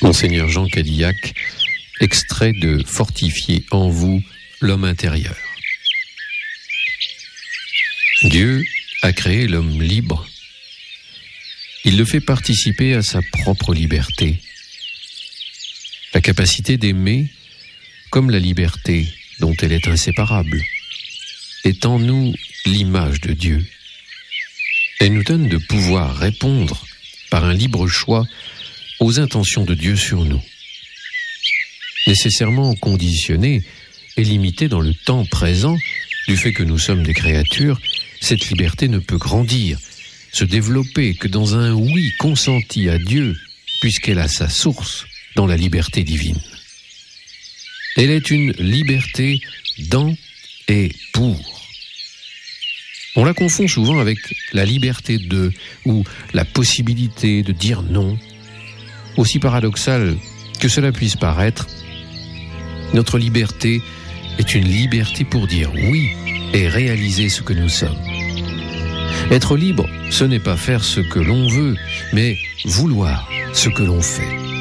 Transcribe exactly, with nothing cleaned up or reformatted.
Monseigneur Jean Cadillac, extrait de Fortifier en vous l'homme intérieur. Dieu a créé l'homme libre. Il le fait participer à sa propre liberté. La capacité d'aimer, comme la liberté dont elle est inséparable, est en nous l'image de Dieu. Elle nous donne de pouvoir répondre par un libre choix aux intentions de Dieu sur nous. Nécessairement conditionnée et limitée dans le temps présent, du fait que nous sommes des créatures, cette liberté ne peut grandir, se développer que dans un oui consenti à Dieu, puisqu'elle a sa source dans la liberté divine. Elle est une liberté dans et pour. On la confond souvent avec la liberté de ou la possibilité de dire non. Aussi paradoxal que cela puisse paraître, notre liberté est une liberté pour dire oui et réaliser ce que nous sommes. Être libre, ce n'est pas faire ce que l'on veut, mais vouloir ce que l'on fait.